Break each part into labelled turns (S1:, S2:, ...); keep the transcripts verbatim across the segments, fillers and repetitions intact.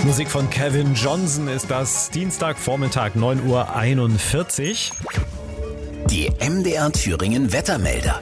S1: Musik von Kevin Johnson ist das. Dienstagvormittag, neun Uhr einundvierzig.
S2: Die M D R Thüringen Wettermelder.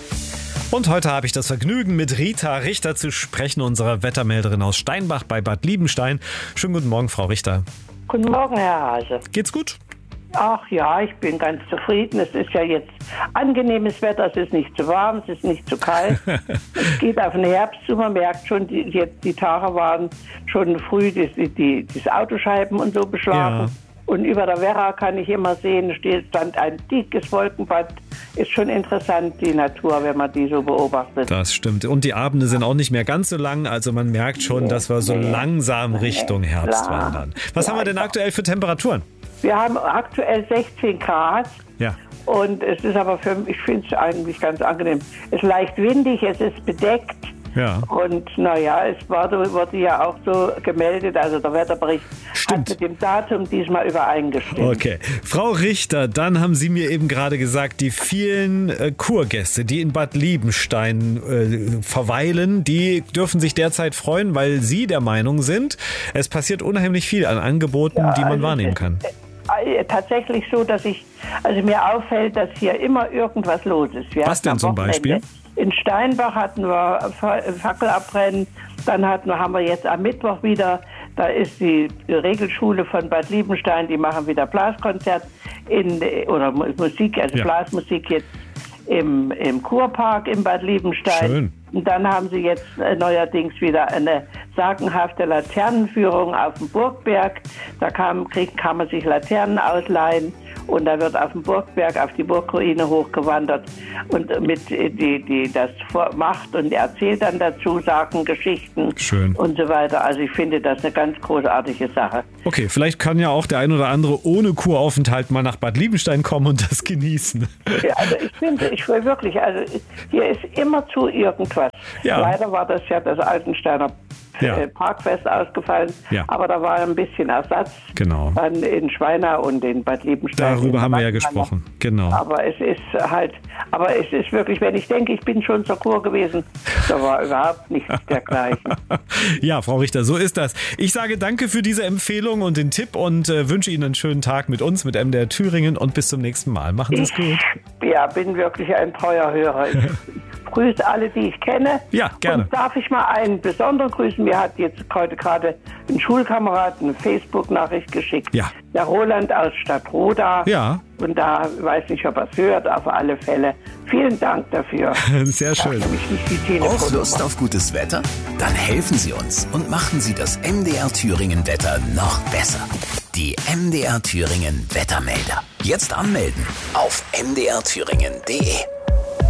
S1: Und heute habe ich das Vergnügen, mit Rita Richter zu sprechen, unserer Wettermelderin aus Steinbach bei Bad Liebenstein. Schönen guten Morgen, Frau Richter.
S3: Guten Morgen, Herr Hase.
S1: Geht's gut?
S3: Ach ja, ich bin ganz zufrieden. Es ist ja jetzt angenehmes Wetter. Es ist nicht zu warm, es ist nicht zu kalt. Es geht auf den Herbst zu. Man merkt schon, die, jetzt die Tage waren schon früh die, die, die Autoscheiben und so beschlagen.
S1: Ja.
S3: Und über der Werra kann ich immer sehen, steht stand ein dickes Wolkenband. Ist schon interessant, die Natur, wenn man die so beobachtet.
S1: Das stimmt. Und die Abende sind auch nicht mehr ganz so lang. Also man merkt schon,
S3: Nee,
S1: dass wir so
S3: nee,
S1: langsam Richtung
S3: nee,
S1: Herbst
S3: klar.
S1: wandern. Was
S3: Ja,
S1: haben wir denn aktuell für Temperaturen?
S3: Wir haben aktuell sechzehn Grad.
S1: Ja.
S3: Und es ist aber für mich, ich finde es eigentlich ganz angenehm. Es ist leicht windig, es ist bedeckt.
S1: Ja.
S3: Und naja, es war, wurde ja auch so gemeldet, also der Wetterbericht
S1: Stimmt.
S3: hat mit dem Datum diesmal übereingestimmt.
S1: Okay. Frau Richter, dann haben Sie mir eben gerade gesagt, die vielen äh, Kurgäste, die in Bad Liebenstein äh, verweilen, die dürfen sich derzeit freuen, weil Sie der Meinung sind, es passiert unheimlich viel an Angeboten,
S3: Ja,
S1: die man
S3: also
S1: wahrnehmen
S3: es
S1: kann.
S3: ist, äh, Tatsächlich so, dass ich, also mir auffällt, dass hier immer irgendwas los ist. Wir
S1: Was
S3: hatten
S1: denn
S3: am
S1: zum
S3: Wochenende
S1: Beispiel?
S3: In Steinbach hatten wir Fa- Fackelabbrennen, dann hatten wir, haben wir jetzt am Mittwoch wieder, da ist die Regelschule von Bad Liebenstein, die machen wieder Blaskonzert in, oder Mu- Musik, also
S1: Ja.
S3: Blasmusik jetzt im, im Kurpark in Bad Liebenstein.
S1: Schön.
S3: Und dann haben sie jetzt äh, neuerdings wieder eine sagenhafte Laternenführung auf dem Burgberg. Da kann, krieg, kann man sich Laternen ausleihen und da wird auf dem Burgberg, auf die Burgruine hochgewandert und mit äh, die, die das vor- macht und erzählt dann dazu Sagen, Geschichten
S1: Schön.
S3: und so weiter. Also ich finde das eine ganz großartige Sache.
S1: Okay, vielleicht kann ja auch der ein oder andere ohne Kuraufenthalt mal nach Bad Liebenstein kommen und das genießen.
S3: Ja, also ich finde, ich will wirklich, also hier ist immerzu irgendwas.
S1: Ja.
S3: Leider war das ja das Altensteiner
S1: Ja.
S3: äh, Parkfest ausgefallen,
S1: Ja.
S3: aber da war ein bisschen Ersatz.
S1: Genau.
S3: Dann in Schweinau und in Bad Liebenstein.
S1: Darüber
S3: in
S1: haben wir ja
S3: Wandhalle.
S1: gesprochen. Genau.
S3: Aber es ist halt, aber es ist wirklich, wenn ich denke, ich bin schon zur Kur gewesen, da war überhaupt nichts dergleichen.
S1: Ja, Frau Richter, so ist das. Ich sage danke für diese Empfehlung und den Tipp und äh, wünsche Ihnen einen schönen Tag mit uns, mit M D R Thüringen und bis zum nächsten Mal. Machen Sie es gut.
S3: Ja, bin wirklich ein treuer Hörer. Ich grüße alle, die ich kenne.
S1: Ja, gerne.
S3: Und darf ich mal einen besonderen grüßen? Mir hat jetzt heute gerade ein Schulkamerad eine Facebook-Nachricht geschickt.
S1: Ja.
S3: Der Roland aus Stadtroda.
S1: Ja.
S3: Und da weiß nicht, ob er es hört, auf alle Fälle. Vielen Dank dafür.
S1: Sehr schön.
S3: Darf ich nicht die
S2: Auch
S3: Telefonnummer?
S2: Lust auf gutes Wetter? Dann helfen Sie uns und machen Sie das M D R Thüringen Wetter noch besser. Die M D R Thüringen Wettermelder. Jetzt anmelden auf m d r thüringen punkt d e.